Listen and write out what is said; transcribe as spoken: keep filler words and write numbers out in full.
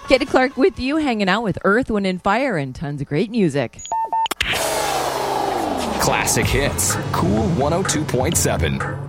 Katie Clark with you, hanging out with Earth, Wind, and Fire and tons of great music. Classic hits. Cool one oh two point seven.